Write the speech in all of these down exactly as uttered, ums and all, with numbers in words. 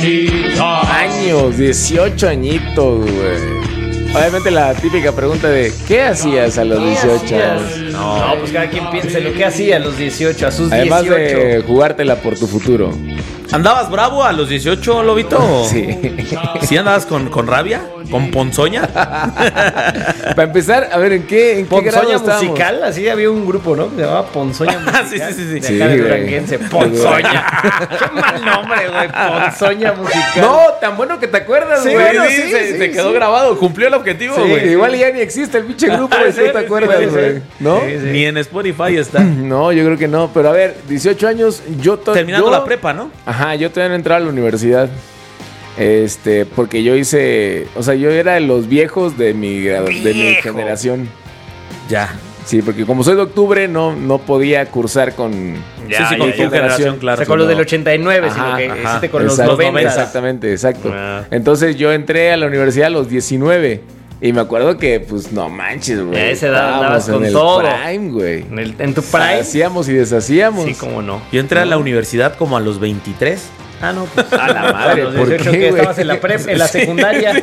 Años, dieciocho añitos, güey. Obviamente la típica pregunta de ¿qué hacías a los dieciocho años? No, no, pues cada quien piensa lo que hacía a los dieciocho, a sus Además dieciocho. de jugártela por tu futuro. ¿Andabas bravo a los dieciocho, Lobito? Sí. ¿Sí andabas con, con rabia? ¿Con ponzoña? Para empezar, a ver, ¿en qué, en qué grado Ponzoña estábamos? musical, así había un grupo, ¿no? Que se llamaba Ponzoña musical. Sí, sí, sí, sí. De Sí, acá de güey. Duranguense, Ponzoña. Qué mal nombre, güey, Ponzoña musical. No, tan bueno que te acuerdas, Sí, güey. bueno, Sí, sí, se, sí, se quedó sí. grabado, cumplió el objetivo, Sí, güey. igual ya ni existe el pinche grupo, güey, Sí, ¿sí te sí, acuerdas, puede ser. güey? ¿No? Sí, sí. Ni en Spotify está. No, yo creo que no. Pero a ver, dieciocho años, yo todavía. Terminando la prepa, ¿no? Ajá, yo todavía no entraba a la universidad. Este, porque yo hice. O sea, yo era de los viejos de mi, grado- de mi Viejo. generación. Ya. Sí, porque como soy de octubre, no, no podía cursar con. sí, sí, con ya, tu ya. generación, O claro. sea, con los no. del ochenta y nueve, Ajá, sino que ajá. hiciste con Exacto, los noventa. Exactamente, exacto. Ah. Entonces yo entré a la universidad a los diecinueve. Y me acuerdo que, pues, no manches, güey. A esa edad estábamos andabas en con el todo. Prime, güey. En, el- en tu prime. Hacíamos y deshacíamos. Sí, cómo no. Yo entré a la universidad como a los veintitrés. Ah, no, pues A la madre, a los ¿por dieciocho qué, que güey? estabas en la prep, en la secundaria.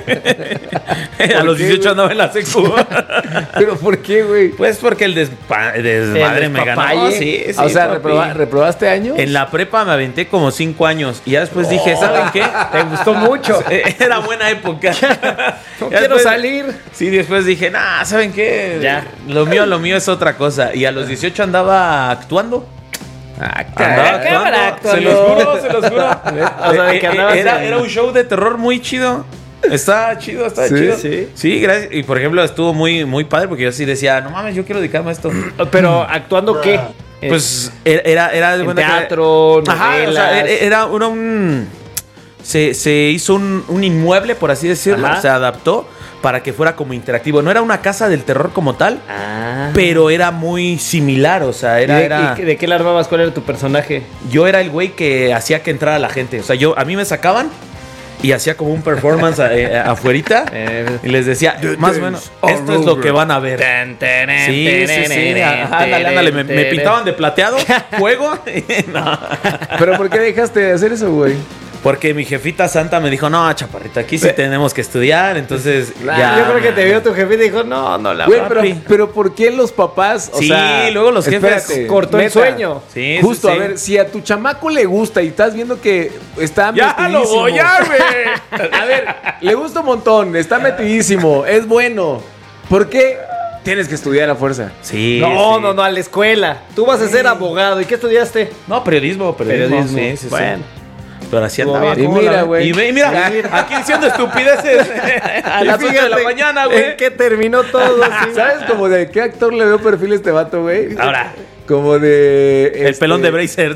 A los qué, dieciocho güey? andaba en la secu. ¿Pero por qué, güey? Pues porque el despa- desmadre El me ganó. despapalle. Sí, sí, Ah, o sea, papi. ¿reproba- ¿reprobaste años? En la prepa me aventé como cinco años. Y ya después dije, ¿saben qué? Te gustó mucho. Eh, Era buena época. No Ya quiero después- salir. Sí, después dije, nah, ¿saben qué? Ya. Lo mío, lo mío es otra cosa. Y a los dieciocho andaba actuando. Ah, Andaba cámara, actuando. Se actuando. los juro, se los juro. O sea, de que Eh, eh, andabas era, en- era un show de terror muy chido. Está chido, está Sí, chido. sí. Sí, gracias. Y por ejemplo, estuvo muy, muy padre porque yo sí decía, no mames, yo quiero dedicarme a esto. Pero, ¿actuando qué? Pues era, era, era de en cuenta que- teatro, Ajá, o sea, novelas. era, era una- un. Se, se hizo un, un inmueble, por así decirlo. Ajá. Se adaptó para que fuera como interactivo. No era una casa del terror como tal, Ah. pero era muy similar. O sea, ¿Y era. de, era y de qué la armabas? ¿Cuál era tu personaje? yo era el güey que hacía que entrara la gente. O sea, yo a mí me sacaban y hacía como un performance eh, afuerita. Eh, Y les decía, más o menos, esto es lo que van a ver. Sí, sí, sí. Ajá, ándale, ándale. Me, me pintaban de plateado, fuego. No. ¿Pero por qué dejaste de hacer eso, güey? Porque mi jefita santa me dijo, no, chaparrita, aquí sí tenemos que estudiar. Entonces, ya. Yo creo que te vio tu jefe y dijo, no, no la Güey, papi. pero, pero ¿por qué los papás? O Sí, sea, luego los jefes espérate, cortó el neta, sueño. Sí, Justo, sí, sí. a ver, si a tu chamaco le gusta y estás viendo que está Ya lo metidísimo. voy a ver. A ver, le gusta un montón, está metidísimo, es bueno. ¿Por qué tienes que estudiar a fuerza? Sí. No, sí. no, no, a la escuela. Tú vas a ser abogado. ¿Y qué estudiaste? No, periodismo, periodismo. Periodismo. Sí, sí, sí. Bueno. Pero así Estuvo andaba. bien. Y ¿cómo mira, la ves? güey. Y ve- y mira, aquí diciendo estupideces a las ocho de la Fíjate mañana, güey. ¿En qué terminó todo? Sí. ¿Sabes como de qué actor le veo perfil a este vato, güey? Ahora, Como de... el este, pelón de Bracer.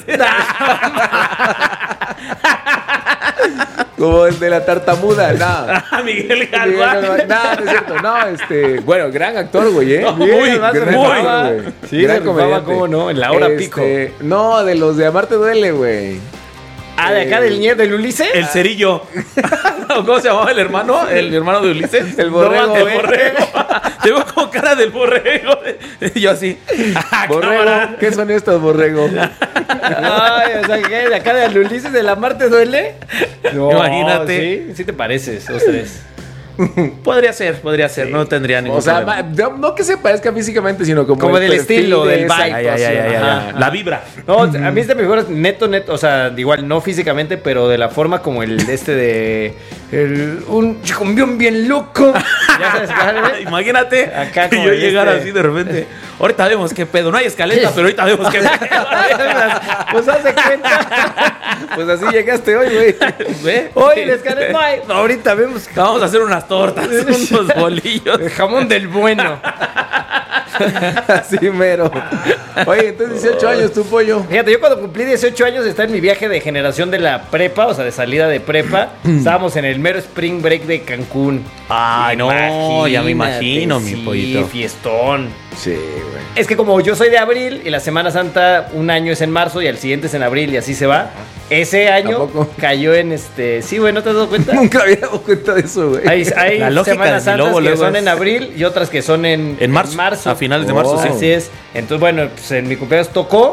Como el de la tartamuda, nada. Ah, Miguel No, Galván. no, no, no es cierto. No, este... Bueno, gran actor, güey, ¿eh? No, Bien, muy, gran muy. actor, güey. Sí, Gran se rifaba, comediante. cómo no, en la hora Este, pico. No, de los de Amarte Duele, güey. Ah, de acá del ñer del Ulises. El cerillo. ¿Cómo se llamaba el hermano? El hermano de Ulises. El borrego, No, el güey. borrego. Tengo como cara del borrego. Yo así. Ah, Borrego, cámara. ¿qué son estos, borrego? Ay, o sea, ¿qué? ¿De acá del Ulises de la Marte duele? No, Imagínate. Sí, sí te pareces, los tres. Podría ser, podría ser. No tendría ningún O sea, problema. ma- no, no que se parezca físicamente, sino como, Como el del perfil estilo, de del esa vibe. Ay, ay, ay, ay, ay, actuación. ay. La vibra. No, a mí este mejor neto, neto, o sea, igual no físicamente, pero de la forma como el este de el, un chicombión bien loco. Ya sabes, ¿vale? Imagínate Acá que como yo el llegara este. así de repente. Ahorita vemos qué pedo. No hay escaleta, pero ahorita vemos qué pedo. Pues haz de cuenta. Pues así llegaste hoy, güey. ¿Ve? Hoy les gané, no hay. Ahorita vemos Vamos a hacer unas tortas, unos bolillos. el jamón del bueno. Así mero. Oye, entonces dieciocho años, tu pollo. Fíjate, yo cuando cumplí dieciocho años estaba en mi viaje de generación de la prepa, o sea, de salida de prepa. Estábamos en el mero Spring Break de Cancún. Ay, no, ya me imagino, mi sí, pollito. fiestón. Sí, güey. Es que como yo soy de abril y la Semana Santa un año es en marzo y al siguiente es en abril y así se va. Ese año poco? cayó en este... Sí, güey, ¿no te has dado cuenta? Nunca había dado cuenta de eso, güey. Hay, hay La lógica Semanas de mi Santas lobo que luego son es- en abril y otras que son en, En marzo, a finales de marzo, Oh. sí. Así es. Entonces, bueno, pues en mi cumpleaños tocó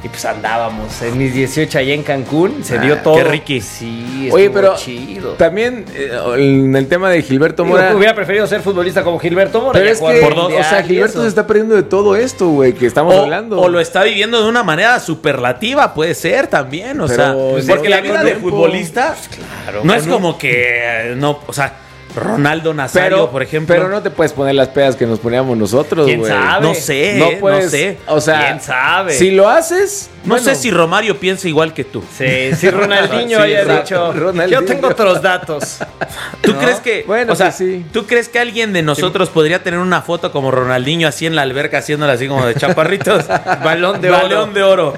Y pues andábamos en mis dieciocho allá en Cancún, se Ah, dio todo. qué riqui. Sí, estuvo Oye, pero chido. también eh, en el tema de Gilberto Mora. Digo, hubiera preferido ser futbolista como Gilberto Mora. Pero y es jugar que, por dos. o sea, Gilberto se está perdiendo de todo esto, güey, que estamos O, hablando. o lo está viviendo de una manera superlativa, puede ser también, o Pero, sea, pues, porque es la que vida con de tiempo, futbolista claro, no es con un- como que, eh, no, o sea, Ronaldo Nazario, pero, por ejemplo. pero no te puedes poner las pedas que nos poníamos nosotros, güey. ¿Quién sabe? No sé, No no, puedes, sé. o sea, ¿Quién sabe? si lo haces, No bueno, sé si Romario piensa igual que tú. Sí, sí, Ronaldinho Sí, haya exacto. dicho. Ronaldinho. Yo tengo otros datos. ¿Tú ¿No? crees que, Bueno, o sea, pues sí. tú crees que alguien de nosotros podría tener una foto como Ronaldinho así en la alberca haciéndola así como de chaparritos? Balón de oro. Balón de oro.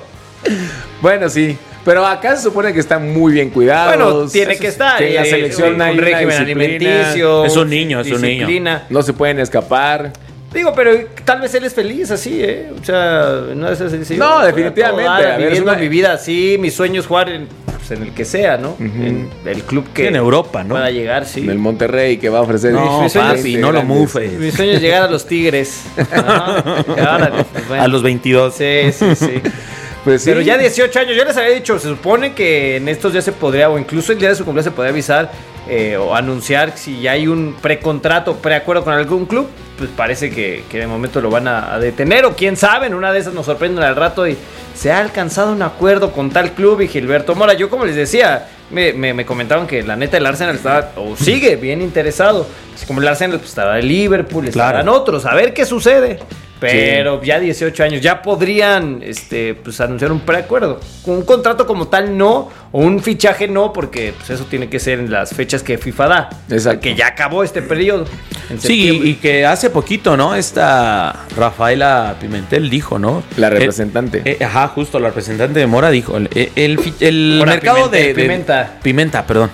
bueno, sí. Pero acá se supone que están muy bien cuidados. Bueno, tiene que estar. Que en la eh, selección un hay una régimen disciplina. alimenticio. Es un niño, es un niño. disciplina. No se pueden escapar. Digo, pero tal vez él es feliz así, ¿eh? O sea, no es así. No, yo, definitivamente, toda dar, a ver, viviendo es una- mi vida así, mis sueños jugar en, pues, en el que sea, ¿no? En el club que En Europa, ¿no? pueda llegar, sí. En el Monterrey que va a ofrecer. No, mis sueños papi, no lo grandes. mufes. Mi sueño es llegar a los Tigres. Ajá. Órale, pues, bueno. A los veintidós. Sí, sí, sí. Pues sí. Pero ya dieciocho años, yo les había dicho, se supone que en estos días se podría, o incluso el día de su cumpleaños se podría avisar eh, o anunciar si ya hay un precontrato, preacuerdo con algún club. Pues parece que, que de momento lo van a, a detener, o quién sabe, en una de esas nos sorprenden al rato y se ha alcanzado un acuerdo con tal club y Gilberto Mora. Yo, como les decía, me, me, me comentaban que la neta el Arsenal está, o sigue bien interesado. Así como el Arsenal, pues estará el Liverpool, estarán Claro. otros, a ver qué sucede. Pero ya dieciocho años, ya podrían este, pues, anunciar un preacuerdo. Un contrato como tal no, o un fichaje no, porque pues, eso tiene que ser en las fechas que FIFA da. Exacto. Que ya acabó este periodo. En Sí, septiembre. y que hace poquito, ¿no? Esta Rafaela Pimentel dijo, ¿no? La Eh, representante. eh, ajá, justo, la representante de Mora dijo, el, el, fi- el Mora mercado Pimentel, de, de- Pimenta. Pimenta, perdón.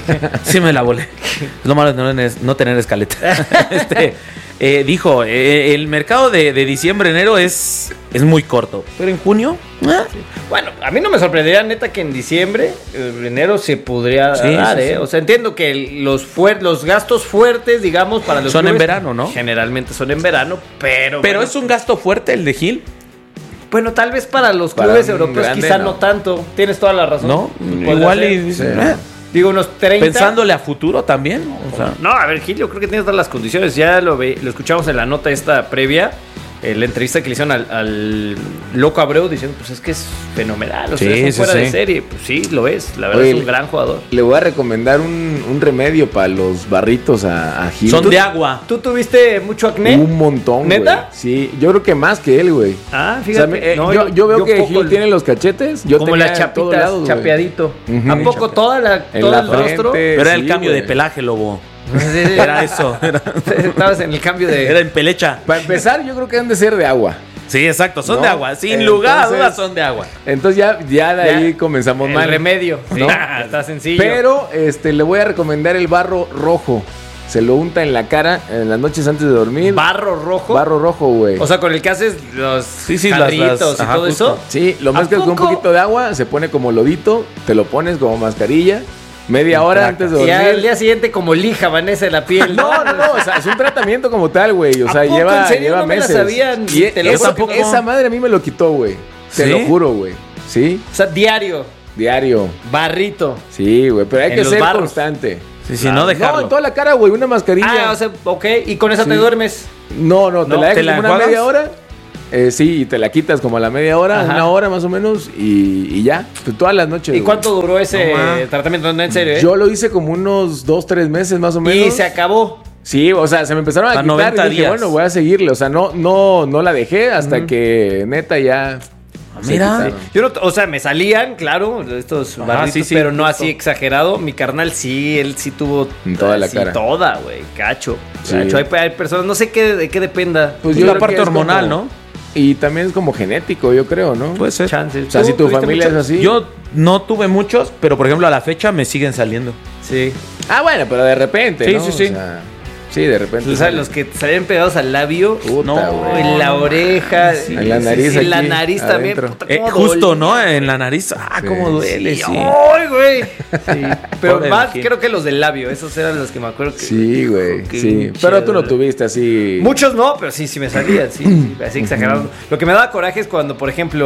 Sí me la volé. Es lo malo de no tener, no tener escaleta. Este, eh, dijo, eh, el mercado de, de diciembre, enero es, es muy corto. Pero en junio, ¿eh? Bueno, a mí no me sorprendería neta que en diciembre, eh, enero se podría Sí, dar, sí, ¿eh? sí. O sea, entiendo que el- los, fuer- los gastos fuertes, digamos, para los Son en clubes, verano, ¿no? Generalmente son en verano, pero... Pero bueno, es un gasto fuerte el de Gil, Bueno, tal vez para los Para clubes un europeos grande, quizá no. no. tanto. Tienes toda la razón. ¿no? Podría Igual ser. y dice, Sí. eh, Digo, unos treinta. pensándole a futuro también. O sea, No, a ver, Gil, yo creo que tienes todas las condiciones. Ya lo, ve, lo escuchamos en la nota esta previa. eh, la entrevista que le hicieron al, al Loco Abreu diciendo, pues es que es fenomenal. O sea, Sí, es un sí, fuera de sí. serie. Pues sí, lo es. La verdad Oye, es un gran jugador. Le voy a recomendar un, un remedio para los barritos a, a Gil. son Tú- de agua. ¿Tú tuviste mucho acné? Un montón, güey. ¿Neta? Sí, yo creo que más que él, güey. Ah, O sea, fíjate. me- eh, No, yo, yo veo que poco Gil el- tiene los cachetes. Yo como tenía las a todos chapitas, lados, güey. chapeadito. Ujú. ¿A poco toda la, En todo la el rostro? frente. Pero era sí, el cambio güey. de pelaje, lobo. Sí, sí, sí. Era eso. Era, Estabas en el cambio de... era en pelecha. Para empezar, yo creo que han de ser de agua. Sí, exacto, son No, de agua. Sin lugar a entonces- dudas son de agua. Entonces ya, ya de Ya, ahí comenzamos el mal. remedio. Sí, ¿No? está sencillo. Pero este, le voy a recomendar el barro rojo. Se lo unta en la cara en las noches antes de dormir. Barro rojo. Barro rojo, güey. O sea, con el que haces los Sí, sí, las- jarritos las- y ajá, todo justo. eso. Sí, lo ¿A mezclas con un poco? poquito de agua, se pone como lodito, te lo pones como mascarilla, media Y hora traca. antes de Y dormir. al día siguiente como lija Vanessa en la piel. No, no, no, o sea, es un tratamiento como tal, güey. O ¿A sea, poco? lleva, ¿En serio? lleva No me la meses. sabían. Y Te lo esa, juro que no. esa madre a mí me lo quitó, güey. Te ¿Sí? lo juro, güey. Sí, O sea, diario, diario. barrito. Sí, güey, pero hay En que los ser barros. constante. Sí, sí, no dejarlo. No, en toda la cara, güey, una mascarilla. Ah, o sea, ok. Y con esa Sí. te duermes. No, no, te No, la ¿te dejas la como una enjuagas? media hora. Eh, sí, y te la quitas como a la media hora, Ajá. una hora más o menos, y, y ya. Pues todas las noches. ¿Y güey. cuánto duró ese No, ma. tratamiento? No, en serio, ¿eh? Yo lo hice como unos dos, tres meses más o menos. Y se acabó. Sí, o sea, se me empezaron a O sea, quitar noventa y dije, días. bueno, voy a seguirle. O sea, no, no, no la dejé hasta que neta ya. se mira. quitaron. Yo no, o sea, me salían, claro, estos Ajá, barritos, sí, sí, pero no justo. así exagerado. Mi carnal sí, él sí tuvo En toda la así cara. toda, güey, cacho. Sí. Cacho. Hay, hay personas, no sé qué, de qué dependa. Pues Pues yo la creo parte que es hormonal, como- ¿no? Y también es como genético, yo creo, ¿no? Puede ser. Chances. O sea, si tu tuviste familia es muchos? así. Yo no tuve muchos, pero por ejemplo a la fecha me siguen saliendo. Sí. Ah, bueno, pero de repente. Sí, ¿no? sí, sí. O sea, sí, de repente. O sea, los que salían pegados al labio. Puta, No, güey. En la oreja. Sí, en la nariz En la aquí, nariz también. adentro. puta, Eh, cómo justo, dolía. ¿no? En la nariz. Ah, Sí. cómo duele, Sí, sí. ¡ay, güey! Sí. Pero Pobre más Gil. creo que los del labio. Esos eran los que me acuerdo que. Sí, güey. Qué Sí. Pero tú no chido. tuviste así. Muchos no, pero sí, sí me salían, sí, sí, así exagerado. Lo que me daba coraje es cuando, por ejemplo,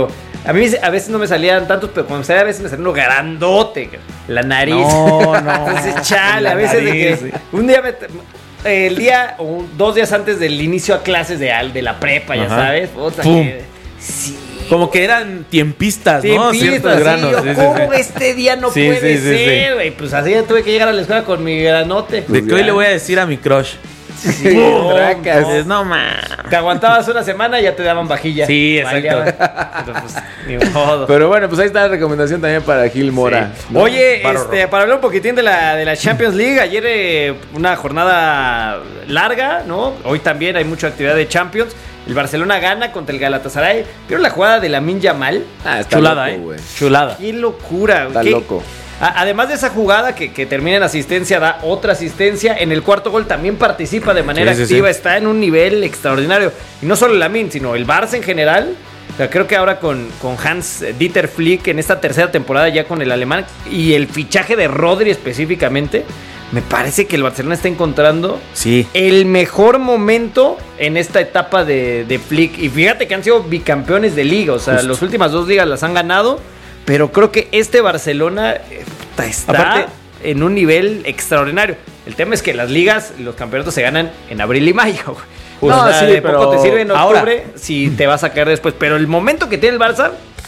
A mí a veces no me salían tantos, pero cuando me salía a veces me salía uno grandote. La nariz. No, no. Entonces, chale, a veces nariz, de que sí. un día me... El día o dos días antes del inicio a clases de, al- de la prepa, ya Ajá. sabes. Puta, Pum. que- sí. Como que eran tiempistas, ¿no? Tiempista, Ciertos sí, granos. yo, Sí, sí, ¿cómo sí. este día no Sí, puede sí, sí, ser, güey? Pues así ya tuve que llegar a la escuela con mi granote. De Pues que hoy ya. le voy a decir a mi crush. Sí, No, tracas. Dices, no, ma. Te aguantabas una semana y ya te daban vajilla. Sí, exacto. Valía. Pero pues, ni modo. Pero bueno, pues ahí está la recomendación también para Gil Mora. Sí. ¿no? Oye, Paro este, para hablar un poquitín de la, de la Champions League, ayer eh, una jornada larga, ¿no? Hoy también hay mucha actividad de Champions. El Barcelona gana contra el Galatasaray. ¿Vieron la jugada de Lamine Yamal? Ah, está Chulada, loco, ¿eh? güey. Chulada. ¡Qué locura! Está ¿Qué- loco. A- Además de esa jugada que, que termina en asistencia, da otra asistencia. En el cuarto gol también participa de manera Sí, sí, activa. sí. Está en un nivel extraordinario. Y no solo Lamine, sino el Barça en general. O sea, creo que ahora con, con Hans Dieter Flick en esta tercera temporada ya con el alemán y el fichaje de Rodri específicamente, me parece que el Barcelona está encontrando Sí. el mejor momento en esta etapa de, de Flick. Y fíjate que han sido bicampeones de liga. O sea, Justo. las últimas dos ligas las han ganado. Pero creo que este Barcelona eh, puta, está Aparte- en un nivel extraordinario. El tema es que las ligas, los campeonatos se ganan en abril y mayo. güey. No, O sea, sí, de pero poco te sirve en ahora- octubre si te vas a caer después. Pero el momento que tiene el Barça,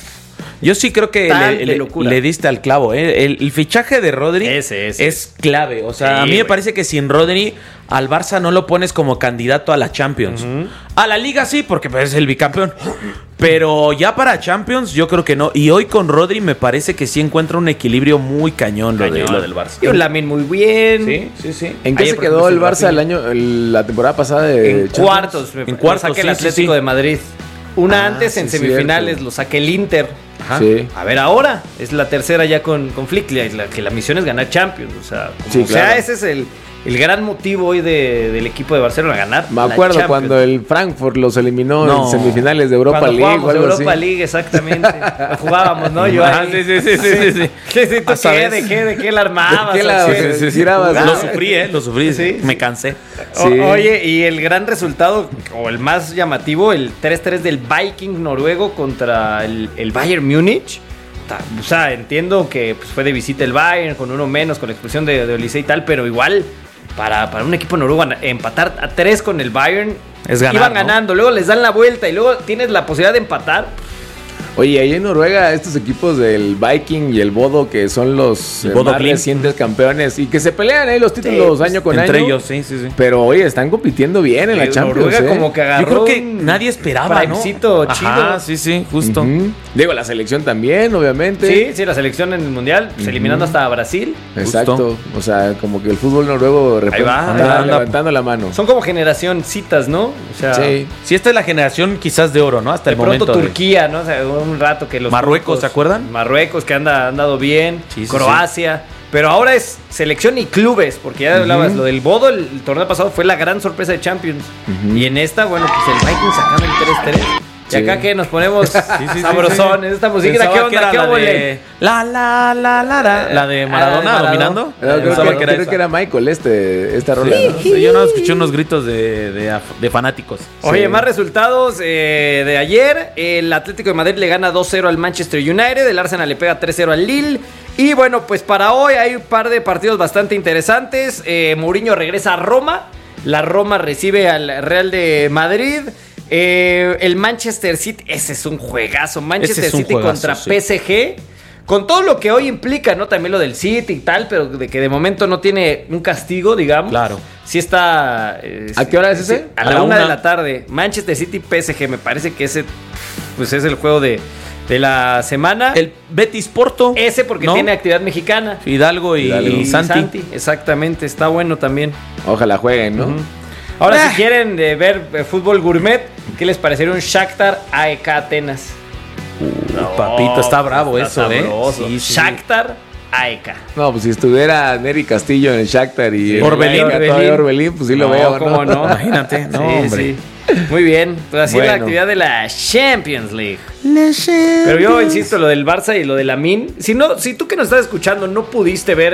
Yo sí creo que Tal le, de le- locura. le diste al clavo. ¿eh? El, el fichaje de Rodri Ese, ese. es clave. O sea, Sí, a mí me güey. parece que sin Rodri al Barça no lo pones como candidato a la Champions. A la Liga sí, porque pues, es el bicampeón. Pero ya para Champions yo creo que no. Y hoy con Rodri me parece que sí encuentra un equilibrio muy cañón, lo, de, Cañón. lo del Barça. y un Lamine muy bien. Sí, sí, sí. ¿En qué Ayer, se por quedó ejemplo, el el Barça Rafinha. el año, el- la temporada pasada de En Champions? cuartos. me- En lo cuartos, saca el sí, sí, Atlético sí. de Madrid. Una Ah, antes en sí, semifinales cierto. lo saca el Inter. Ajá. Sí. A ver ahora, es la tercera ya con, con Flick, la, la- que la misión es ganar Champions. O sea, como Sí, sea, claro. ese es el, el gran motivo hoy de- del equipo de Barcelona, ganar. Me la acuerdo Champions. cuando el Frankfurt los eliminó No. en semifinales de Europa Cuando League o jugábamos algo Europa así. League, exactamente. Lo jugábamos, ¿no? Yo Ah, ahí. sí, sí, sí, sí, sí, sí. ¿Qué, sí, tú Ah, qué? ¿sabes? ¿De qué? ¿De qué la armabas? ¿De qué la- ¿O qué? sí, sí, sí, tirabas, Jugabas. Lo sufrí, ¿eh? Lo sufrí. Sí, Me sí. cansé. O- Sí. Oye, y el gran resultado, o el más llamativo, el tres tres del Viking noruego contra el, el Bayern Múnich. Ta- O sea, entiendo que pues, fue de visita el Bayern, con uno menos, con la expulsión de, de Olise y tal, pero igual, para, para un equipo noruego an- empatar a tres con el Bayern, Es ganar, iban ¿no? ganando, luego les dan la vuelta y luego tienes la posibilidad de empatar. Oye, ahí en Noruega estos equipos del Viking y el Bodo, que son los El eh, Bodo más Glimt. recientes campeones y que se pelean ahí los títulos pues, año con Entre año. ellos, sí, sí, sí. Pero oye, están compitiendo bien en la Eh, Champions. Noruega ¿eh? como que agarró Yo creo que un nadie esperaba, ¿no? primecito Ajá, chido. sí, sí, justo. Ujú. Digo, la selección también, obviamente. Sí, sí, la selección en el Mundial, pues, eliminando hasta a Brasil. Exacto. O sea, como que el fútbol noruego de repente va, anda ahí va. levantando la mano. Son como generacioncitas, ¿no? O sea, Sí. Sí, esta es la generación quizás de oro, ¿no? Hasta de el pronto momento. de- Turquía, ¿no? O sea, un rato que los Marruecos, turcos- ¿se acuerdan? Marruecos, que anda, han dado bien. Sí, sí, Croacia. Pero ahora es selección y clubes, porque ya hablabas, lo del Bodo, el, el torneo pasado fue la gran sorpresa de Champions. Ujú. Y en esta, bueno, pues el Viking sacando el tres tres. Y Sí. acá que nos ponemos Sí, sí, sabrosones, esta musiquita, Pensaba ¿qué que onda? era ¿Qué la óvole? de la la la la la, la de Ah, Maradona de Maradona. dominando. No, creo Pensaba que, que era creo esa. que era Michael este, esta rola. ¿no? No sé, yo no escuché unos gritos de, de, af- de fanáticos. Oye, Sí. más resultados eh, de ayer. El Atlético de Madrid le gana dos cero al Manchester United. El Arsenal le pega tres cero al Lille. Y bueno, pues para hoy hay un par de partidos bastante interesantes. Eh, Mourinho regresa a Roma. La Roma recibe al Real de Madrid. Eh, el Manchester City, ese es un juegazo. Manchester Ese es un City juegazo, contra sí. P S G. Con todo lo que hoy implica, ¿no? También lo del City y tal, pero de que de momento no tiene un castigo, digamos. Claro. Sí está... eh, ¿A qué hora es ese? A A la, la una, de una. la tarde. Manchester City P S G. Me parece que ese pues es el juego de, de la semana. El Betis Porto. ese porque ¿no? tiene actividad mexicana. Hidalgo y, Hidalgo. y Santi. Exactamente. Está bueno también. Ojalá jueguen, ¿no? Ujú. Ahora, Ah. si quieren eh, ver eh, fútbol gourmet, ¿qué les parecería un Shakhtar A E K Atenas? Uh, papito, está bravo Está eso, ¿eh? sabroso. Sí, sí, sí. Shakhtar A E K. No, pues si estuviera Neri Castillo en el Shakhtar y en Orbelín. la Liga, todavía Orbelín, pues sí lo No, veo, ¿no? ¿cómo no? Imagínate, no, Sí, hombre. sí. Muy bien, pues así es la Bueno. actividad de la Champions League. Pero yo insisto, lo del Barça y lo de Lamine. Si no, si tú que nos estás escuchando no pudiste ver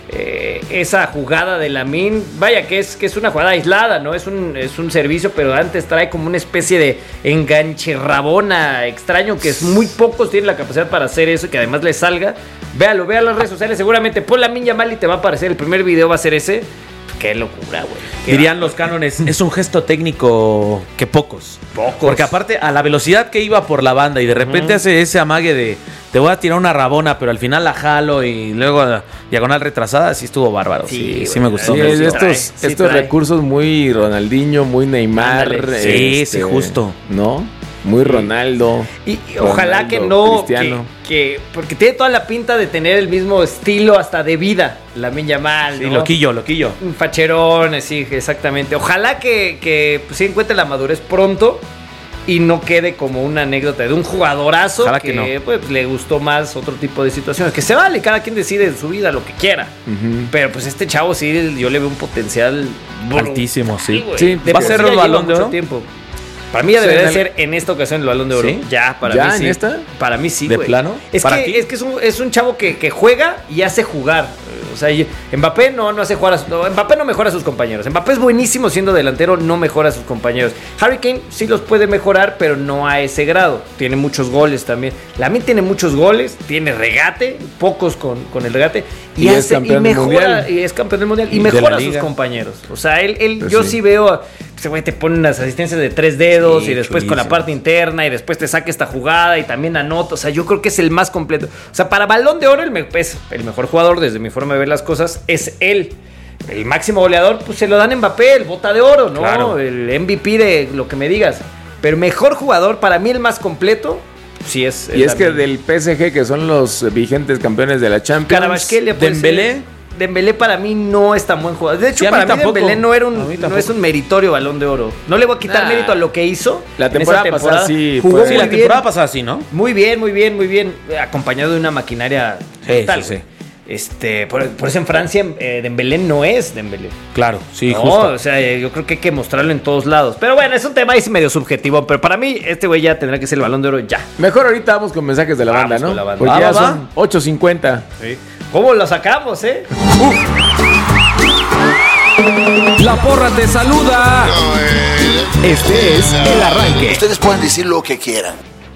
eh, esa jugada de Lamine, vaya que es, que es una jugada aislada, ¿no? Es un, es un servicio, pero antes trae como una especie de enganche rabona extraño, que es muy pocos tienen la capacidad para hacer eso y que además le salga. Véalo, vea las redes sociales, seguramente pon Lamine Yamal y te va a aparecer, el primer video va a ser ese. Qué locura, güey. Dirían los cánones, es un gesto técnico que pocos. Pocos. Porque aparte, a la velocidad que iba por la banda y de repente uh-huh. hace ese amague de te voy a tirar una rabona, pero al final la jalo y luego a diagonal retrasada, sí estuvo bárbaro. Sí, sí, sí me gustó. Sí, me estos trae, sí estos trae. recursos muy Ronaldinho, muy Neymar. Ándale. Sí, este, sí, justo. ¿No? Muy Ronaldo. Y, y ojalá Ronaldo, que no. Cristiano. Que, que, porque tiene toda la pinta de tener el mismo estilo hasta de vida. Lamine Yamal, Sí, ¿no? loquillo, loquillo. Un facherón, sí, exactamente. Ojalá que, que pues, sí encuentre la madurez pronto y no quede como una anécdota de un jugadorazo Ojalá que, que no. pues, le gustó más otro tipo de situaciones. Que se vale, cada quien decide en su vida lo que quiera. Ujú. Pero pues este chavo sí, yo le veo un potencial brutal, Altísimo, sí. güey. Sí, De va a por ser sí el ya lleva Balón de mucho Oro. tiempo. Para mí ya Sí, debería en de el- ser en esta ocasión el Balón de Oro. ¿Sí? Ya, para ¿Ya mí en sí. esta? Para mí sí, ¿De güey. plano? Es ¿Para que, ti? es, que es, un, es un chavo que, que juega y hace jugar. O sea, y Mbappé no, no hace jugar a sus, no, Mbappé no mejora a sus compañeros. Mbappé es buenísimo siendo delantero, no mejora a sus compañeros. Harry Kane sí los puede mejorar, pero no a ese grado. Tiene muchos goles también. Lamine tiene muchos goles, tiene regate, pocos con, con el regate. Y, Y es hace, campeón y del mejora, mundial. y es campeón del mundial. Y, Y de mejora la a sus liga. compañeros. O sea, él, él Pues yo sí. sí veo. Ese güey te pone unas asistencias de tres dedos Sí, y después con la chulísimo. parte interna y después te saca esta jugada y también anota. O sea, yo creo que es el más completo. O sea, para Balón de Oro, el, me- es el mejor jugador, desde mi forma de ver las cosas, es él. El máximo goleador, pues se lo dan a Mbappé, el bota de oro, ¿no? Claro. El M V P de lo que me digas. Pero mejor jugador, para mí el más completo, sí es. Y es que Lamine. del P S G, que son los vigentes campeones de la Champions. Kvaratskhelia puede Dembélé. ser. Dembélé para mí no es tan buen jugador. De hecho, Sí, a mí para mí tampoco. Dembélé no, era A mí un, tampoco. no es un meritorio Balón de Oro. No le voy a quitar Nah. mérito a lo que hizo. La en esa temporada pasada sí Jugó fue- muy Sí, la bien. temporada pasada sí, ¿no? Muy bien, muy bien, muy bien. eh, Acompañado de una maquinaria Sí, brutal, sí, güey. sí. Este, por, por eso en Francia eh, Dembélé no es Dembélé. Claro, sí, No, justo. o sea, eh, yo creo que hay que mostrarlo en todos lados. Pero bueno, es un tema ahí sí medio subjetivo. Pero para mí, este güey ya tendrá que ser el Balón de Oro ya. Mejor ahorita vamos con mensajes de la Vamos banda, ¿no? con la banda. Porque Va, ya va, son ocho cincuenta. ¿Cómo lo sacamos, eh? La porra te saluda. Este es el arranque. Ustedes pueden decir lo que quieran.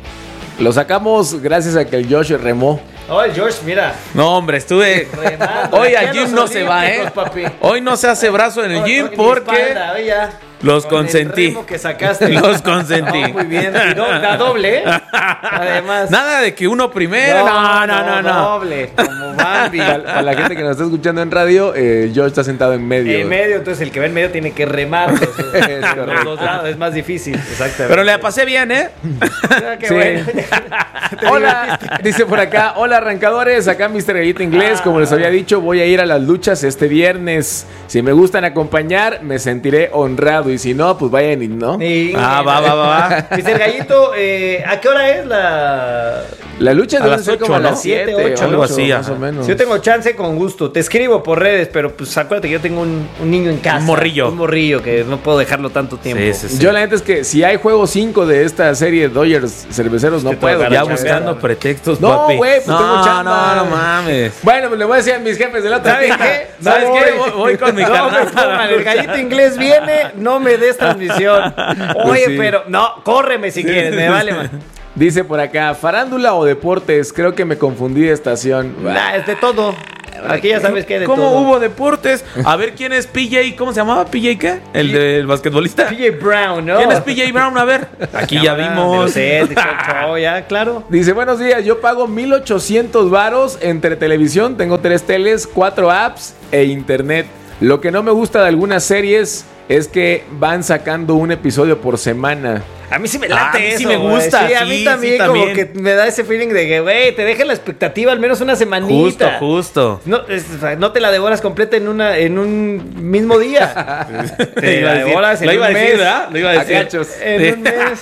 Lo sacamos gracias a que el Josh remó. Oh, el George, mira. No, hombre, estuve. Remando. Hoy Aquí al a gym los no se va, ¿eh? olímpicos, papi. Hoy no se hace brazo en el Con- gym con mi porque espalda, ve ya. los Con el consentí. remo que sacaste. Los consentí. No, muy bien. Y do- da doble, ¿eh? Además. Nada de que uno primero. No, no, no, no. Doble, como Bambi. Para, para la gente que nos está escuchando en radio, eh, Josh está sentado en medio. En medio, entonces el que va en medio tiene que remar los, los dos lados. Es más difícil, exactamente. Pero le pasé bien, ¿eh? Ah, qué Sí. bueno. Te Hola, dice por acá, hola arrancadores, acá mister Gallito Inglés, como les había dicho, voy a ir a las luchas este viernes. Si me gustan acompañar, me sentiré honrado y si no, pues vayan y no. Y- Ah, va, va, va, va. mister Gallito, eh, ¿a qué hora es la...? La lucha A debe las ser como ocho, a ¿no? las siete, Siete, ocho, algo así, más ajá. o menos. Si yo tengo chance, con gusto. Te escribo por redes, pero pues acuérdate que yo tengo un, un niño en casa. Un morrillo. Un morrillo que no puedo dejarlo tanto tiempo. Sí, sí, sí. Yo la neta es que si hay juego cinco de esta serie Dodgers cerveceros, no Te puedo. toca Ya la chamba. buscando pretextos, No, papi. güey, pues no, tengo chamba. no, no mames. Bueno, pues le voy a decir a mis jefes de la otra ¿Sabes tienda, qué? ¿Sabes No qué? voy. Voy- voy con mi No carnal me para la pongan, el lucha. gallito inglés viene, no me des transmisión. Oye, sí. pero no, córreme si quieres, me vale, man. Dice por acá, farándula o deportes, creo que me confundí de estación. Nah, es de todo. Aquí ya sabes que hay de ¿Cómo todo. hubo deportes? A ver, ¿quién es P J? ¿Cómo se llamaba? ¿P J qué? El del basquetbolista. P J Brown, ¿no? ¿Quién es P J Brown? A ver. Aquí ya vimos. Sé, ya, claro. Dice, buenos días, yo pago mil ochocientos varos entre televisión, tengo tres teles, cuatro apps e internet. Lo que no me gusta de algunas series es que van sacando un episodio por semana. A mí sí me Ah, late a mí sí eso, me güey. gusta, Sí, a sí, mí sí, también, como también. que me da ese feeling de que, güey, te deja la expectativa al menos una Justo, semanita. justo. No, es- no te la devoras completa en una en un mismo día. Te Iba a la decir- devoras en Lo iba a un decir, mes. ¿verdad? Lo iba a A decir. cachos. En un mes.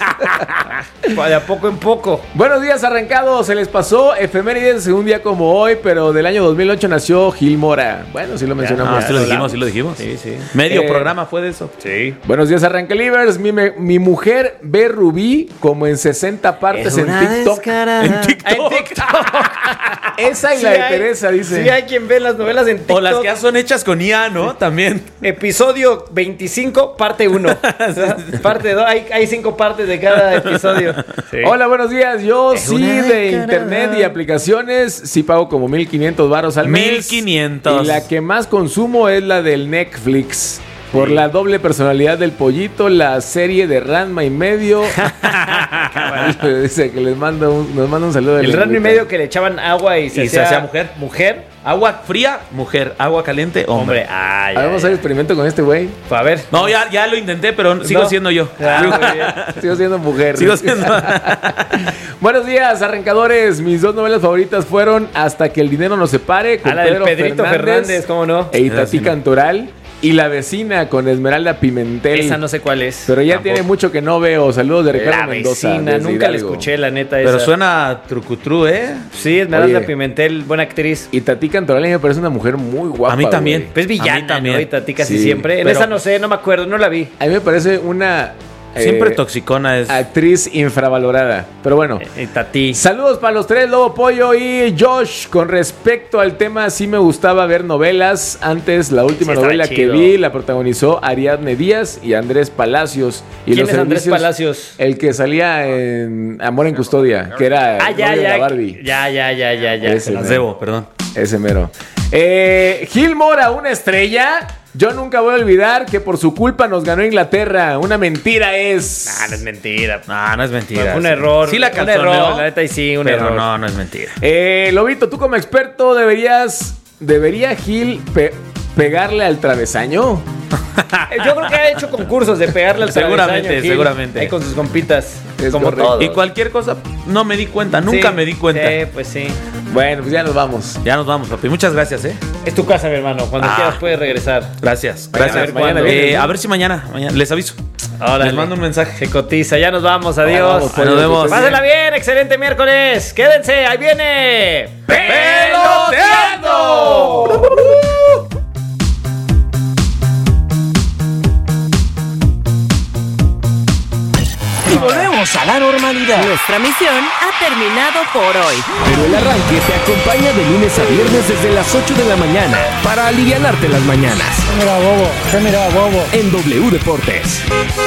De a poco en poco. Buenos días, arrancados. Se les pasó efemérides de un día como hoy, pero del año dos mil ocho nació Gil Mora. Bueno, sí lo mencionamos. Ah, sí lo Ya, dijimos, hablamos. sí lo dijimos. Sí, sí. Medio Eh, programa fue de eso. Sí. Buenos días, Arranca Livers. Mi, me- mi mujer ve ve Rubí como en sesenta partes en TikTok. En TikTok. En TikTok. Esa y Sí la de hay- Teresa, dice. Sí hay quien ve las novelas en TikTok. O las que ya son hechas con I A, ¿no? También. Episodio veinticinco, parte uno. Parte dos. Hay, hay cinco partes de cada episodio. Sí. Hola, buenos días. Yo Es sí una de década. internet y aplicaciones sí pago como mil quinientos varos al mes. mil quinientos. Y la que más consumo es la del Netflix. Por la doble personalidad del pollito, la serie de Ranma y medio. Dice que les manda un, nos manda un saludo. de El rano y lengüita. medio que le echaban agua y se, Y se hacía, hacía mujer. Mujer. Agua fría, mujer. Agua caliente, hombre. Hombre. Ay, A ver, vamos a hacer ay, experimento con este güey. ay. A ver. No, ya, ya lo intenté, pero sigo No. siendo yo. Ah, muy bien. Sigo siendo mujer. Sigo siendo. Buenos días, arrancadores. Mis dos novelas favoritas fueron Hasta que el dinero nos separe con A la del Pedro Pedrito Fernández, Fernández, ¿cómo no? e Itatí Sí. Cantoral. Y La vecina con Esmeralda Pimentel. Esa no sé cuál es. Pero ya Tampoco. tiene mucho que no veo. Saludos de Ricardo La Mendoza. vecina, desde nunca la Hidalgo. escuché, la neta. Pero esa. suena trucutru, ¿eh? Sí, Esmeralda Oye. Pimentel, buena actriz. Itatí Cantoral me parece una mujer muy guapa. A mí también. güey. Pues A mí villana, también. ¿no? Y Tati casi Sí, siempre. En pero- esa no sé, no me acuerdo, no la vi. A mí me parece una Siempre eh, toxicona es. actriz infravalorada. Pero bueno. Eh, Tati. Saludos para los tres, Lobo Pollo y Josh. Con respecto al tema, sí me gustaba ver novelas. Antes, la última Sí, estaba novela que chido. vi la protagonizó Ariadne Díaz y Andrés Palacios. Y ¿Quién los es Andrés servicios- Palacios? El que salía en Amor en Custodia, que era Ah, el ya, novio de la ya. Barbie. Ya, ya, ya, ya, ya. Ese. Se las mero. debo, perdón. Ese mero. Eh, Gil Mora, una estrella. Yo nunca voy a olvidar que por su culpa nos ganó Inglaterra. Una mentira es. Ah, no es mentira. No, no es mentira. Fue un Sí. error. Sí la un calzoneó, error, la neta, y sí, un pero error. no, no es mentira. Eh, Lobito, tú como experto deberías. ¿Debería Gil pe- pegarle al travesaño? Eh, Yo creo que ha hecho concursos de pegarle al Seguramente, travesaño, Gil. seguramente. Ahí con sus compitas. Es como correcto. todo. Y cualquier cosa, no me di cuenta, nunca Sí, me di cuenta. Sí, pues sí. Bueno, pues ya nos vamos. Ya nos vamos, papi. Muchas gracias, ¿eh? Es tu casa, mi hermano. Cuando Ah. quieras puedes regresar. Gracias. Mañana- Gracias. mañana Eh, vienes, ¿no? A ver si mañana, mañana les aviso. Órale. Les mando un mensaje. Se cotiza. Ya nos vamos. Adiós. Vamos, pollo, Nos vemos. que estés Pásenla bien. Excelente miércoles. Quédense. Ahí viene. ¡Peloteando! Y volvemos a la normalidad. Nuestra misión ha terminado por hoy. Pero el arranque te acompaña de lunes a viernes desde las ocho de la mañana para alivianarte las mañanas. Mira, bobo, ¿qué mira, bobo? En W Deportes.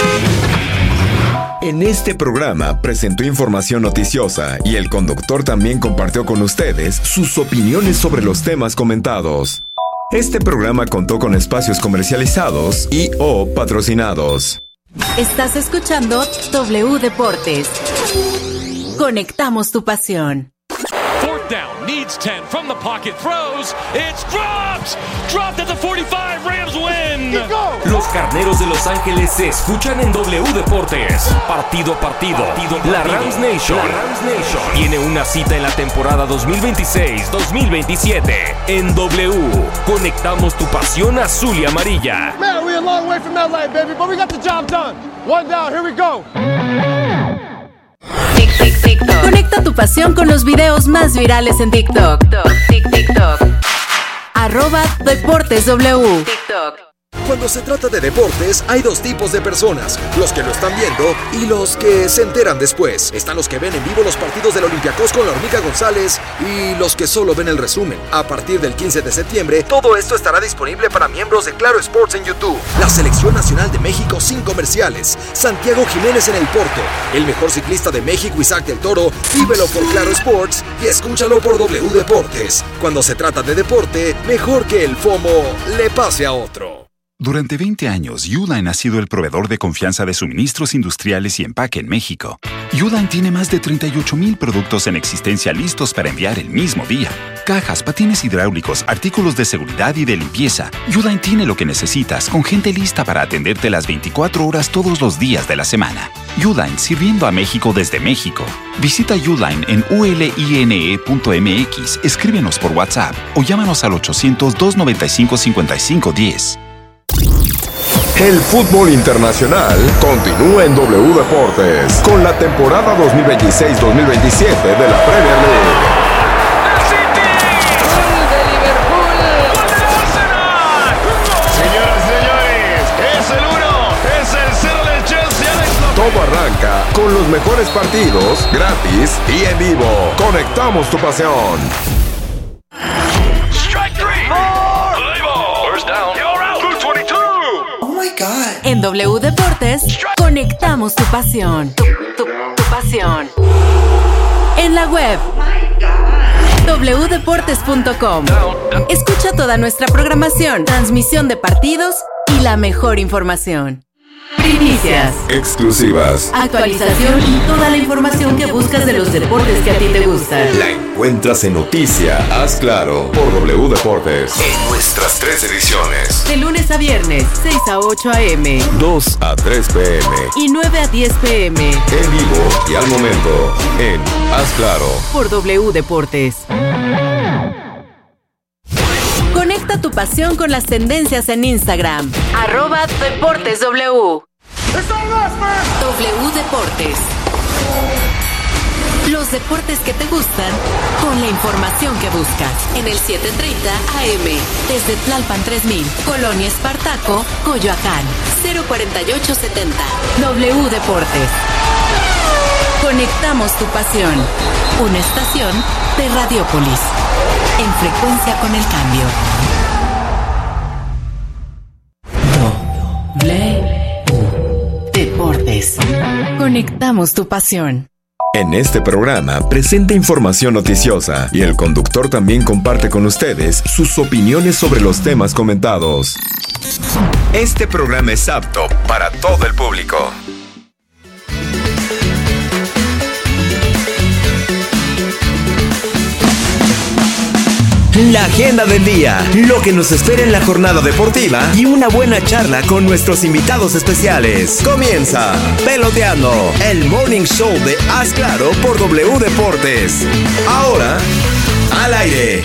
En este programa presentó información noticiosa y el conductor también compartió con ustedes sus opiniones sobre los temas comentados. Este programa contó con espacios comercializados y o patrocinados. Estás escuchando W Deportes. Conectamos tu pasión. Fourth down, needs ten from the pocket, throws, it's dropped! Dropped at the forty-five, Rams win! Los carneros de Los Ángeles se escuchan en W Deportes. Partido a partido. La Rams Nation. Tiene una cita en la temporada dos mil veintiséis dos mil veintisiete. En W. Conectamos tu pasión azul y amarilla. Man, we're a long way from that line, baby, but we got the job done. One down, here we go. Conecta tu pasión con los videos más virales en TikTok. TikTok. Arroba Deportes W. TikTok. Cuando se trata de deportes, hay dos tipos de personas, los que lo están viendo y los que se enteran después. Están los que ven en vivo los partidos del Olympiacos con la Hormiga González y los que solo ven el resumen. A partir del quince de septiembre, todo esto estará disponible para miembros de Claro Sports en YouTube. La Selección Nacional de México sin comerciales. Santiago Jiménez en el Porto. El mejor ciclista de México, Isaac del Toro. Vívelo por Claro Sports y escúchalo por W Deportes. Cuando se trata de deporte, mejor que el FOMO le pase a otro. Durante veinte años, Uline ha sido el proveedor de confianza de suministros industriales y empaque en México. Uline tiene más de treinta y ocho mil productos en existencia listos para enviar el mismo día. Cajas, patines hidráulicos, artículos de seguridad y de limpieza. Uline tiene lo que necesitas, con gente lista para atenderte las veinticuatro horas todos los días de la semana. Uline, sirviendo a México desde México. Visita Uline en u l i n e punto m x, escríbenos por WhatsApp o llámanos al ochocientos, doscientos noventa y cinco, cincuenta y cinco diez. El fútbol internacional continúa en W Deportes con la temporada dos mil veintiséis dos mil veintisiete de la Premier League. Señoras y señores, es el uno, es el cero del Chelsea. Todo arranca con los mejores partidos, gratis y en vivo. Conectamos tu pasión. Strike three. Play ball. First down. You're out. Blue veintidós. Oh my God. En W Deportes, conectamos tu pasión. Tu, tu, tu pasión. En la web doble u deportes punto com. Escucha toda nuestra programación, transmisión de partidos y la mejor información. Primicias, exclusivas, actualización y toda la información que buscas de los deportes que a ti te gustan. La encuentras en Noticia Haz Claro por W Deportes en nuestras tres ediciones. De lunes a viernes, seis a ocho a eme, dos a tres pe eme y nueve a diez pe eme. En vivo y al momento en Haz Claro por W Deportes. Conecta tu pasión con las tendencias en Instagram. Arroba Deportes W. W Deportes. Los deportes que te gustan con la información que buscas. En el setecientos treinta A M. Desde Tlalpan tres mil. Colonia Espartaco, Coyoacán. cero cuarenta y ocho setenta. W Deportes. Conectamos tu pasión. Una estación de Radiopolis. En frecuencia con el cambio. W Deportes. Conectamos tu pasión. En este programa presenta información noticiosa y el conductor también comparte con ustedes sus opiniones sobre los temas comentados. Este programa es apto para todo el público. La agenda del día, lo que nos espera en la jornada deportiva y una buena charla con nuestros invitados especiales. Comienza Peloteando, el morning show de Haz Claro por W Deportes. Ahora, al aire.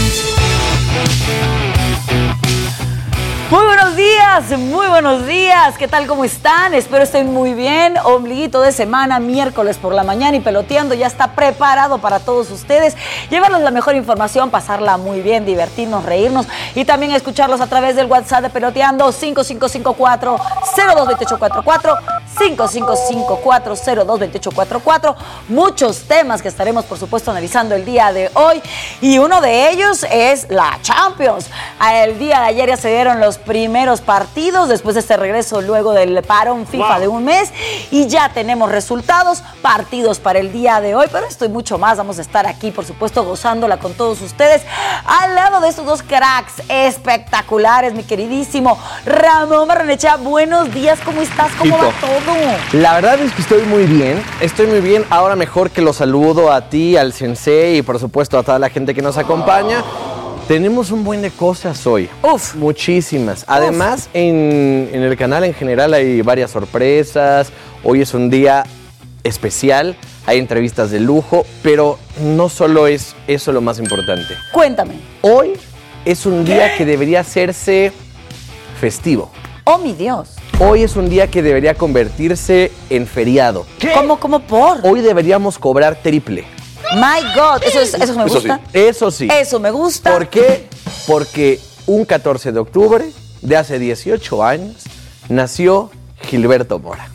Muy buenos días, muy buenos días. ¿Qué tal? ¿Cómo están? Espero estén muy bien. Ombliguito de semana, miércoles por la mañana y Peloteando ya está preparado para todos ustedes. Llevarles la mejor información, pasarla muy bien, divertirnos, reírnos y también escucharlos a través del WhatsApp de Peloteando cinco cinco cinco cuatro cero dos dos ocho cuatro cuatro, cinco cinco cinco cuatro cero dos dos ocho cuatro cuatro. Muchos temas que estaremos, por supuesto, analizando el día de hoy y uno de ellos es la Champions. El día de ayer ya se dieron los primeros partidos después de este regreso luego del parón FIFA wow. de un mes y ya tenemos resultados, partidos para el día de hoy, pero esto y mucho más vamos a estar aquí, por supuesto, gozándola con todos ustedes al lado de estos dos cracks espectaculares, mi queridísimo Ramón Barrenechea. Buenos días, ¿cómo estás? ¿Cómo va todo? La verdad es que estoy muy bien, estoy muy bien, ahora mejor que los saludo a ti, al sensei y por supuesto a toda la gente que nos acompaña. Tenemos un buen de cosas hoy. Uf. Muchísimas. Además, Uf. En, en el canal en general hay varias sorpresas. Hoy es un día especial. Hay entrevistas de lujo. Pero no solo es eso lo más importante. Cuéntame. Hoy es un día ¿Qué? que debería hacerse festivo. ¡Oh, mi Dios! Hoy es un día que debería convertirse en feriado. ¿Qué? ¿Cómo, cómo por? Hoy deberíamos cobrar triple. My God, eso, es, eso me eso gusta. Sí. Eso sí. Eso me gusta. ¿Por qué? Porque un catorce de octubre de hace dieciocho años nació Gilberto Mora.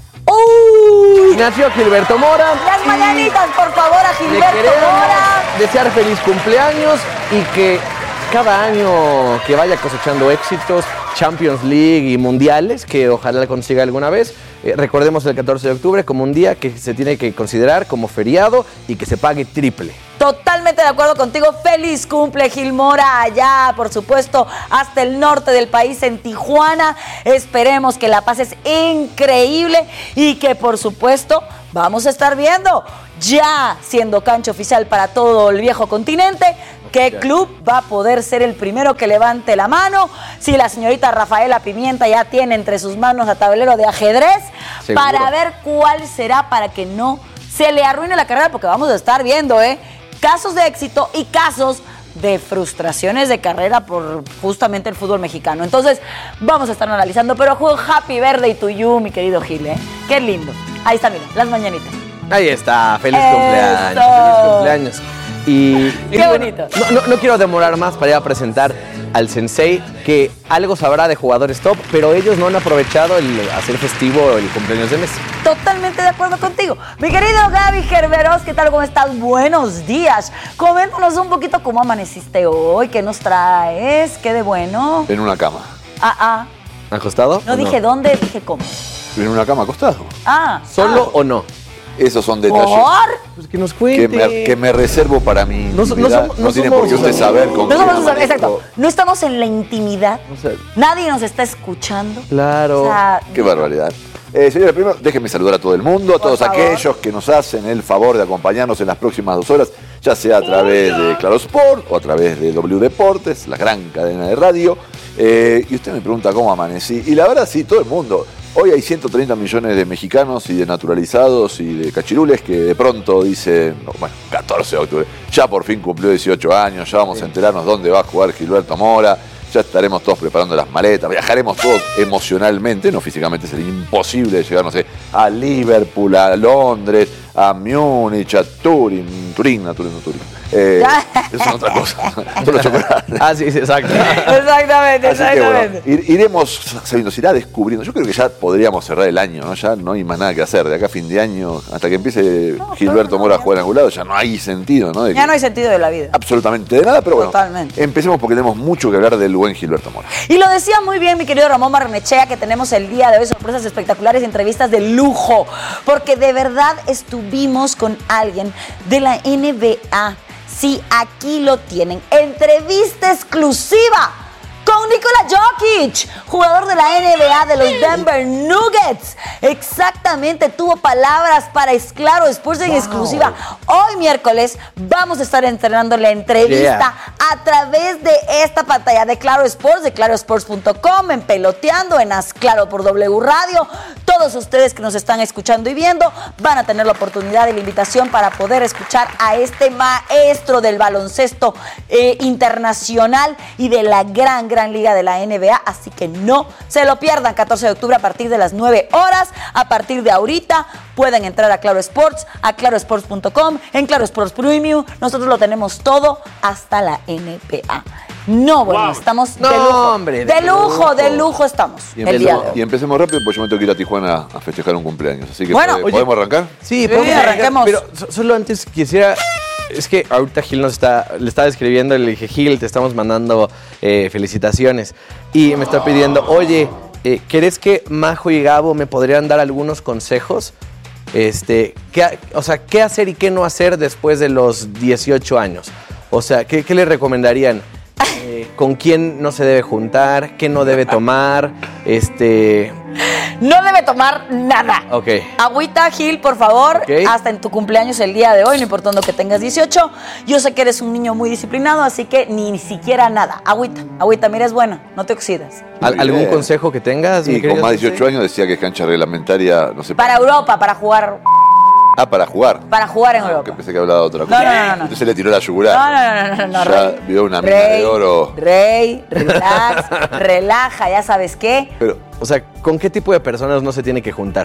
¡Uy! Nació Gilberto Mora. Las mañanitas, por favor, a Gilberto le queremos Mora. Desear feliz cumpleaños y que cada año que vaya cosechando éxitos, Champions League y mundiales, que ojalá consiga alguna vez. Eh, recordemos el catorce de octubre como un día que se tiene que considerar como feriado y que se pague triple. Totalmente de acuerdo contigo. Feliz cumple, Gil Mora, allá, por supuesto, hasta el norte del país, en Tijuana. Esperemos que la pases increíble y que, por supuesto, vamos a estar viendo, ya siendo cancha oficial para todo el viejo continente, qué club va a poder ser el primero que levante la mano. Si la señorita Rafaela Pimienta ya tiene entre sus manos la tablero de ajedrez, ¿seguro? Para ver cuál será para que no se le arruine la carrera, porque vamos a estar viendo, ¿eh? Casos de éxito y casos de frustraciones de carrera por justamente el fútbol mexicano. Entonces, vamos a estar analizando, pero happy birthday to you, mi querido Gil, ¿eh? Qué lindo. Ahí está, mira, las mañanitas. Ahí está, feliz Eso. cumpleaños, feliz cumpleaños. Y, Qué y bueno, bonito. No, no, no quiero demorar más para ir a presentar al sensei, que algo sabrá de jugadores top, pero ellos no han aprovechado el hacer festivo el cumpleaños de Messi. Totalmente de acuerdo contigo. Mi querido Gaby Gerberos, ¿qué tal? ¿Cómo estás? Buenos días. Coméntanos un poquito cómo amaneciste hoy, qué nos traes, qué de bueno. En una cama. Ah, ah. ¿Acostado? No dije dónde, dije cómo. En una cama acostado. Ah. ¿Solo ah. o no? Esos son detalles ¿Por? Pues que nos cuente. que me, que me reservo para mi No so- no intimidad. somos- No, no tiene somos- por qué usted saber con No quién somos, amanezco. exacto. No estamos en la intimidad. O sea, Nadie nos está escuchando. claro. O sea, Qué barbaridad. Eh, señora, primero déjeme saludar a todo el mundo, a todos favor. aquellos que nos hacen el favor de acompañarnos en las próximas dos horas, ya sea a través de Claro Sport o a través de W Deportes, la gran cadena de radio. Eh, y usted me pregunta cómo amanecí. Y la verdad, sí, todo el mundo. Hoy hay ciento treinta millones de mexicanos y de naturalizados y de cachirules que de pronto dicen, no, bueno, catorce de octubre, ya por fin cumplió dieciocho años, ya vamos a enterarnos dónde va a jugar Gilberto Mora, ya estaremos todos preparando las maletas, viajaremos todos emocionalmente, no físicamente, sería imposible llegar, no sé, a Liverpool, a Londres, a Múnich, a Turín, Turín, a Turín, no Turín. Eh, eso es otra cosa, solo chocolate. Ah, sí, sí, exacto. Exactamente, Así que exactamente. bueno, ir- iremos sabiendo, se irá descubriendo. Yo creo que ya podríamos cerrar el año, ¿no? Ya no hay más nada que hacer. De acá a fin de año, hasta que empiece Gilberto Mora a jugar en algún lado, ya no hay sentido, ¿no? De Ya que- no hay sentido de la vida. absolutamente de nada, pero bueno. Totalmente. Empecemos porque tenemos mucho que hablar del buen Gilberto Mora. Y lo decía muy bien mi querido Ramón Barrenechea, que tenemos el día de hoy sorpresas espectaculares y entrevistas de lujo, porque de verdad estuvimos con alguien de la N B A. Sí, aquí lo tienen. Entrevista exclusiva con Nikola Jokic, jugador de la N B A de los Denver Nuggets. Exactamente, tuvo palabras para Claro Sports en Wow. exclusiva. Hoy miércoles vamos a estar entrenando la entrevista Yeah. a través de esta pantalla de Claro Sports, de claro sports punto com, en Peloteando, en Haz Claro por W Radio. Todos ustedes que nos están escuchando y viendo van a tener la oportunidad y la invitación para poder escuchar a este maestro del baloncesto eh, internacional y de la gran, gran liga de la N B A. Así que no se lo pierdan. catorce de octubre a partir de las nueve horas. A partir de ahorita pueden entrar a Claro Sports, a claro sports punto com, en Claro Sports Premium. Nosotros lo tenemos todo hasta la N B A. No, bueno, Wow. estamos No, de lujo. hombre, de, de lujo, lujo. de lujo estamos. Y el día de empecemos, hoy. y empecemos rápido, porque yo me tengo que ir a Tijuana a festejar un cumpleaños. Así que Bueno, ¿pod- oye, ¿podemos arrancar? Sí, Sí, podemos arrancar, arranquemos. pero so- solo antes quisiera... Es que ahorita Gil nos está, le estaba escribiendo y le dije, Gil, te estamos mandando eh, felicitaciones. Y me está pidiendo, oye, eh, ¿crees que Majo y Gabo me podrían dar algunos consejos? Este, ¿qué, ha- o sea, ¿qué hacer y qué no hacer después de los dieciocho años? O sea, ¿qué, qué le recomendarían? Eh, ¿Con quién no se debe juntar? ¿Qué no debe tomar? Este... No debe tomar nada. Ok. Agüita, Gil, por favor, Ok. hasta en tu cumpleaños el día de hoy, no importando que tengas dieciocho. Yo sé que eres un niño muy disciplinado, así que ni, ni siquiera nada. Agüita, agüita, mira, es buena, no te oxidas. ¿Al- Muy ¿Algún bien. consejo que tengas? mi Y querido con más de sensei? dieciocho años decía que es cancha reglamentaria, no sé. Para Europa, para jugar, Ah, para jugar. para jugar en Que Europa. pensé que hablaba de otra No, cosa. no, no, no, no. Entonces le tiró la yugular. No, no, no, no, no, Ya Rey. vio una mina Rey, de oro. Rey, relax, relaja, ya sabes qué. Pero, O sea, ¿con qué tipo de personas no se tiene que juntar?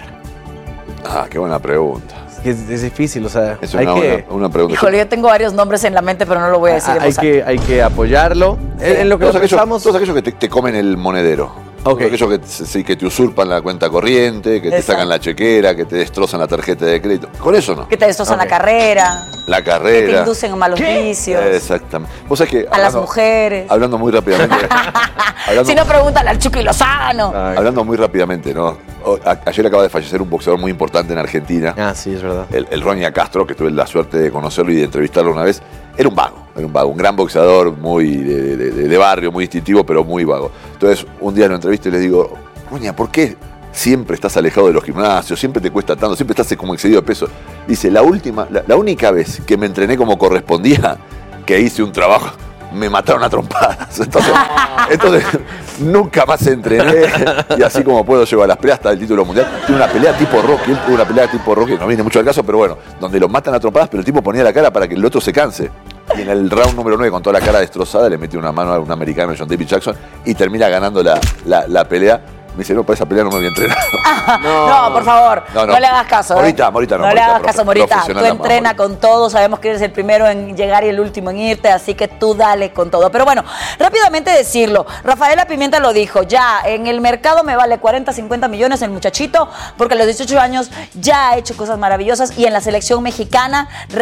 ah, qué buena pregunta. Es que es, es difícil, o sea, Es hay una, que, buena- una pregunta. Híjole, yo tengo varios nombres en la mente, pero no lo voy a decir en hay, voz alta. que, hay que apoyarlo. En, en lo que todos, nos aquellos, pensamos... todos aquellos que te, te comen el monedero. Todos aquellos que, te- sí, que te usurpan la cuenta corriente, que te Exacto. sacan la chequera, que te destrozan la tarjeta de crédito. Con eso no. Que te destrozan Ok. la carrera, La que te carrera. inducen a malos vicios, Exactamente. Vos sabés que. a las hablando- mujeres. Hablando muy rápidamente. hablando, Si no, pregúntale al Chucky Lozano. hablando muy rápidamente, ¿no? O- a- ayer acaba de fallecer un boxeador muy importante en Argentina. Ah, sí, es verdad. El, el Roña Castro, que tuve la suerte de conocerlo y de entrevistarlo una vez. Era un vago, era un vago, un gran boxeador, muy de, de- de- de barrio, muy distintivo, pero muy vago. Entonces, un día lo entrevisto y le digo, Roña, ¿por qué siempre estás alejado de los gimnasios? Siempre te cuesta tanto, siempre estás como excedido de peso. Dice, la última, la, la única vez que me entrené como correspondía, que hice un trabajo, me mataron a trompadas. Entonces, entonces nunca más entrené. Y así como puedo llevar las peleas hasta el título mundial. Tiene una pelea tipo Rocky, él tuvo una pelea tipo Rocky, no viene mucho al caso, pero bueno, donde lo matan a trompadas, pero el tipo ponía la cara para que el otro se canse. Y en el round número nueve, con toda la cara destrozada, le metió una mano a un americano, John David Jackson, y termina ganando la, la, la pelea. Me dice, no, para esa pelea no me había entrenado. No, por favor, no, No, no. no le hagas caso. ¿eh? Morita, Morita no, No le Morita, hagas profe- caso, Morita. Tú profesional, entrena amor. con todo. Sabemos que eres el primero en llegar y el último en irte, así que tú dale con todo. Pero bueno, rápidamente decirlo. Rafaela Pimienta lo dijo. Ya, en el mercado me vale cuarenta, cincuenta millones el muchachito, porque a los dieciocho años ya ha hecho cosas maravillosas y en la selección mexicana